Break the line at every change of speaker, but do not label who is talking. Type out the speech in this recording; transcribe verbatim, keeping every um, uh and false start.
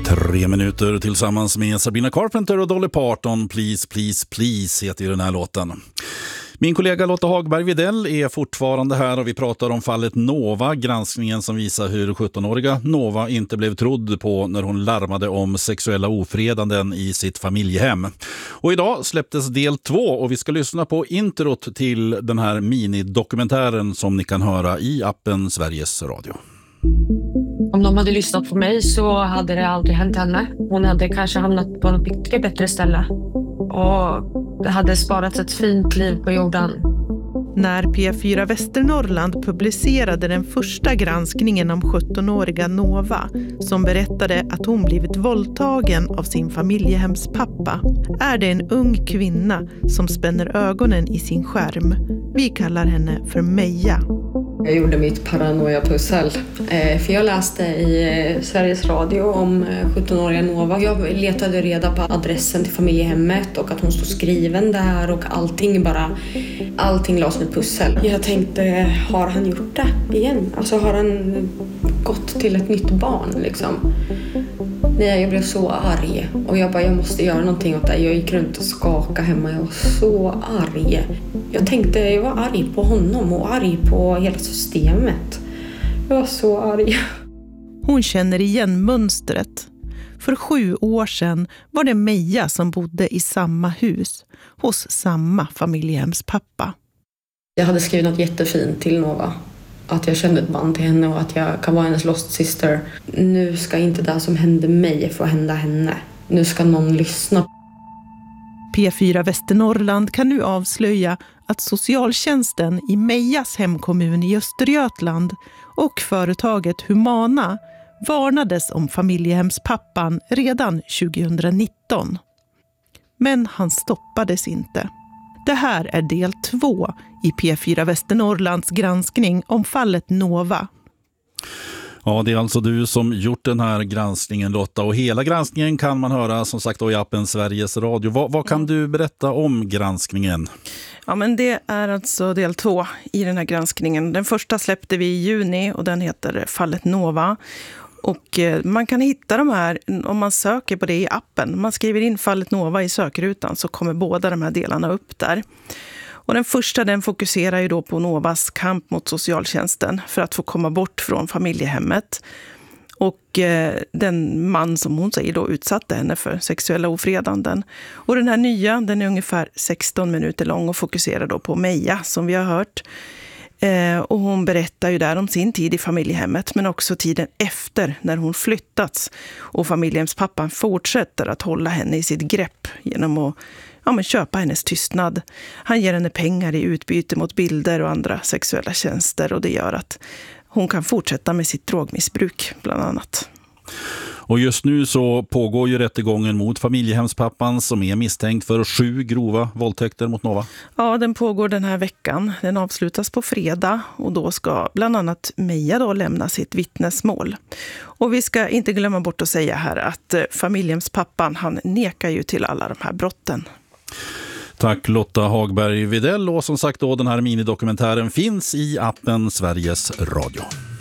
Tre minuter tillsammans med Sabrina Carpenter och Dolly Parton. Please, please, please heter ju den här låten. Min kollega Lotta Hagberg Videll är fortfarande här och vi pratar om fallet Nova, granskningen som visar hur sjuttonåriga Nova inte blev trodd på när hon larmade om sexuella ofredanden i sitt familjehem. Och idag släpptes del två och vi ska lyssna på introt till den här minidokumentären som ni kan höra i appen Sveriges Radio.
Om de hade lyssnat på mig så hade det aldrig hänt henne. Hon hade kanske hamnat på ett mycket bättre ställe. Och det hade sparats ett fint liv på jorden.
När P fyra Västernorrland publicerade den första granskningen om sjuttonåriga Nova som berättade att hon blivit våldtagen av sin familjehemspappa är det en ung kvinna som spänner ögonen i sin skärm. Vi kallar henne för Meja.
Jag gjorde mitt paranoia-pussel, för jag läste i Sveriges Radio om sjuttonåriga Nova. Jag letade reda på adressen till familjehemmet och att hon stod skriven där och allting bara, allting lades med pussel. Jag tänkte, har han gjort det igen? Alltså har han gått till ett nytt barn liksom? Nej, jag blev så arg och jag bara, jag måste göra någonting åt det. Jag gick runt och skakade hemma, jag var så arg. Jag tänkte, jag var arg på honom och arg på hela systemet. Jag var så arg.
Hon känner igen mönstret. För sju år sedan var det Meja som bodde i samma hus hos samma familjehemspappa.
Jag hade skrivit något jättefint till Nova. Att jag kände ett band till henne och att jag kan vara hennes lost sister. Nu ska inte det som hände mig få hända henne. Nu ska någon lyssna.
P fyra Västernorrland kan nu avslöja att socialtjänsten i Mejas hemkommun i Östergötland och företaget Humana varnades om familjehemspappan redan tjugonitton. Men han stoppades inte. Det här är del två i P fyra Västernorrlands granskning om fallet Nova.
Ja, det är alltså du som gjort den här granskningen, Lotta. Och hela granskningen kan man höra som sagt då i appen Sveriges Radio. Vad, vad kan du berätta om granskningen?
Ja, men det är alltså del två i den här granskningen. Den första släppte vi i juni och den heter Fallet Nova. Och man kan hitta de här om man söker på det i appen. Man skriver in Fallet Nova i sökrutan så kommer båda de här delarna upp där. Och den första den fokuserar ju då på Novas kamp mot socialtjänsten för att få komma bort från familjehemmet. Och eh, den man som hon säger då utsatte henne för sexuella ofredanden. Och den här nya den är ungefär sexton minuter lång och fokuserar då på Meja som vi har hört. Eh, och hon berättar ju där om sin tid i familjehemmet men också tiden efter när hon flyttats. Och familjehemspappan fortsätter att hålla henne i sitt grepp genom att ja, men köpa hennes tystnad. Han ger henne pengar i utbyte mot bilder och andra sexuella tjänster och det gör att hon kan fortsätta med sitt drogmissbruk bland annat.
Och just nu så pågår ju rättegången mot familjehemspappan som är misstänkt för sju grova våldtäkter mot Nova.
Ja, den pågår den här veckan. Den avslutas på fredag och då ska bland annat Meja då lämna sitt vittnesmål. Och vi ska inte glömma bort att säga här att familjehemspappan han nekar ju till alla de här brotten.
Tack Lotta Hagberg Videll och som sagt då den här minidokumentären finns i appen Sveriges Radio.